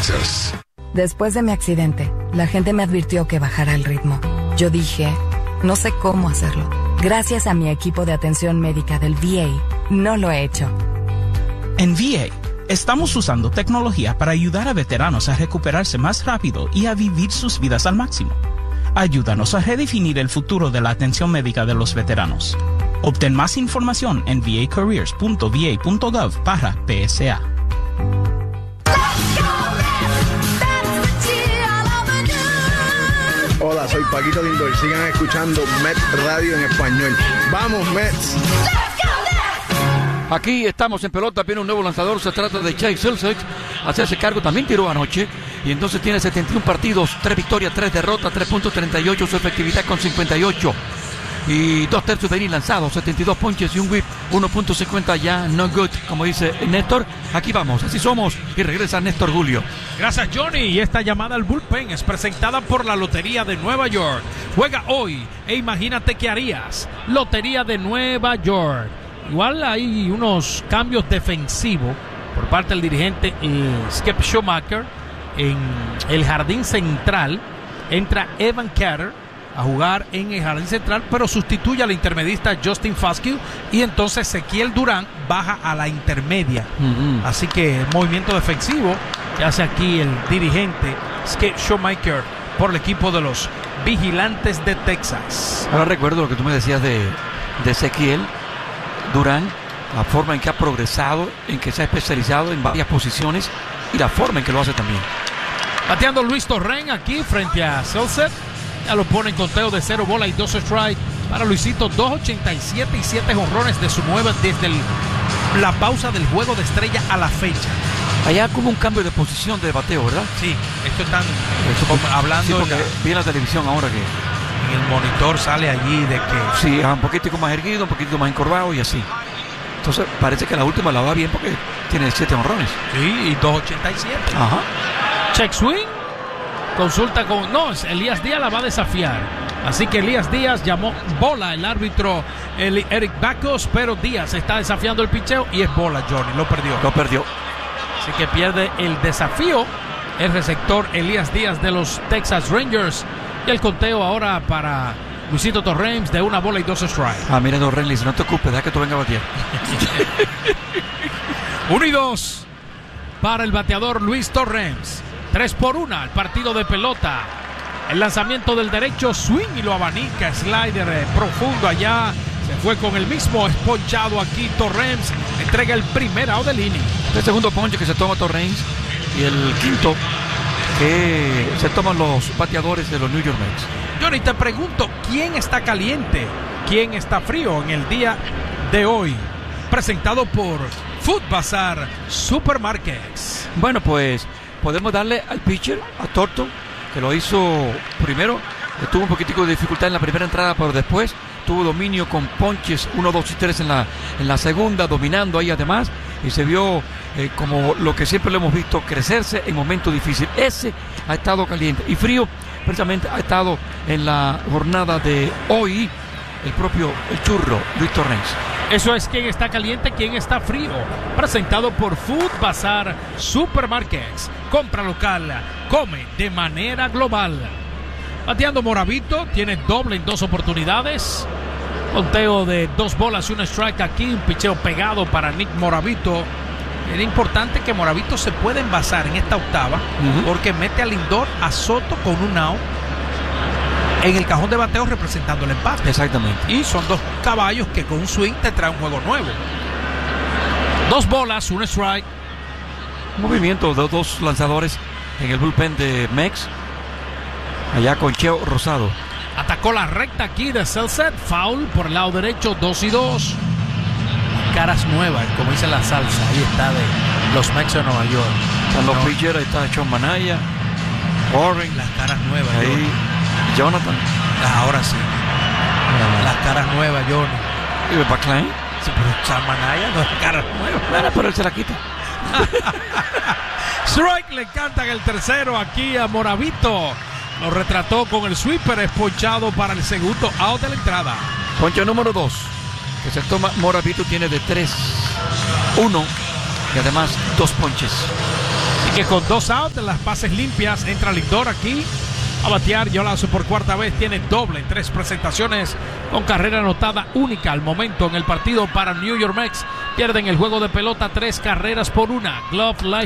Kansas. Después de mi accidente, la gente me advirtió que bajara el ritmo. Yo dije, no sé cómo hacerlo. Gracias a mi equipo de atención médica del VA, no lo he hecho. En VA, estamos usando tecnología para ayudar a veteranos a recuperarse más rápido y a vivir sus vidas al máximo. Ayúdanos a redefinir el futuro de la atención médica de los veteranos. Obtén más información en vacareers.va.gov/PSA. Hola, soy Paquito Lindor. Sigan escuchando Mets Radio en español. ¡Vamos, Mets! Aquí estamos en pelota, viene un nuevo lanzador, se trata de Chase Silseth, hacerse cargo, también tiró anoche, y entonces tiene 71 partidos, 3 victorias, 3 derrotas, 3.38, su efectividad con 58, y 2/3 de inning lanzados, 72 ponches y un whip, 1.50 ya, no good, como dice Néstor. Aquí vamos, así somos, y regresa Néstor Julio. Gracias, Johnny, y esta llamada al bullpen es presentada por la Lotería de Nueva York. Juega hoy e imagínate qué harías. Lotería de Nueva York. Igual hay unos cambios defensivos por parte del dirigente Skip Schumacher. En el jardín central entra Evan Carter a jugar en el jardín central, pero sustituye al intermedista Justin Fazio, y entonces Ezequiel Durán baja a la intermedia. Así que movimiento defensivo que hace aquí el dirigente Skip Schumacher por el equipo de los Vigilantes de Texas. Ahora recuerdo lo que tú me decías de Ezequiel Durán, la forma en que ha progresado, en que se ha especializado en varias posiciones y la forma en que lo hace también. Bateando Luis Torrén aquí frente a Silseth. Ya lo pone en conteo de 0 bola y 2 strike para Luisito. 2.87 y 7 jonrones de su 9 desde la pausa del juego de estrella a la fecha. Allá como un cambio de posición de bateo, ¿verdad? Sí, esto están hablando. Sí, porque vi en la televisión ahora que en el monitor sale allí de que sí, un poquitico más erguido, un poquito más encorvado y así. Entonces parece que la última la va bien porque tiene 7 honrones. Sí, y 2.87. Ajá. Check swing. Consulta con... No, Elías Díaz la va a desafiar. Así que Elías Díaz llamó bola el árbitro Eric Bacos, pero Díaz está desafiando el picheo y es bola, Johnny. Lo perdió. Así que pierde el desafío el receptor Elías Díaz de los Texas Rangers. Y el conteo ahora para Luisito Torrens de 1 bola y 2 strikes. Mira, Torrens dice, no te ocupes, deja que tú vengas a batear. 1 y 2 para el bateador Luis Torrens. 3-1 el partido de pelota. El lanzamiento del derecho, swing y lo abanica, slider profundo allá. Se fue con el mismo, es ponchado aquí Torrens. Entrega el primer out del inning. El segundo ponche que se toma Torrens y el quinto que se toman los bateadores de los New York Mets. Johnny, te pregunto, ¿quién está caliente? ¿Quién está frío en el día de hoy? Presentado por Food Bazar Supermarkets. Bueno, pues podemos darle al pitcher, a Thornton, que lo hizo primero. Tuvo un poquitico de dificultad en la primera entrada, pero después tuvo dominio con ponches 1, 2 y 3 en la segunda, dominando ahí además, y se vio como lo que siempre lo hemos visto, crecerse en momentos difíciles. Ese ha estado caliente y frío, precisamente ha estado en la jornada de hoy el propio churro Luis Torrens. Eso es quién está caliente, quién está frío. Presentado por Food Bazar Supermarkets. Compra local, come de manera global. Bateando Moravito, tiene doble en 2 oportunidades. Conteo de 2 bolas y 1 strike aquí. Un picheo pegado para Nick Moravito. Era importante que Moravito se pueda envasar en esta octava, porque mete a Lindor, a Soto con un out en el cajón de bateo representando el empate. Exactamente. Y son 2 caballos que con un swing te trae un juego nuevo. 2 bolas, 1 strike. Movimiento de 2 lanzadores en el bullpen de Mex. Allá con Cheo Rosado. Atacó la recta aquí de Silseth. Foul por el lado derecho, 2 y 2. Caras nuevas, como dice la salsa. Ahí está de los Mets de Nueva York. Están los pitchers, ahí está Sean Manaya, Warren. Las caras nuevas. Ahí Jonathan. Ahora sí. Las caras nuevas, Johnny. ¿Y McClain? Sí, pero Sean Manaya no es caras nuevas. Bueno, pero él se la quita. Strike, le cantan el tercero aquí a Moravito. Lo retrató con el sweeper, es ponchado para el segundo out de la entrada. Poncho número 2 que se toma Moravito, tiene de 3-1 y además 2 ponches. que con 2 outs de las bases limpias entra Lindor aquí a batear. Yolazo por cuarta vez, tiene doble en 3 presentaciones con carrera anotada única al momento en el partido para New York Mets. Pierden el juego de pelota 3 carreras por 1. Glove Life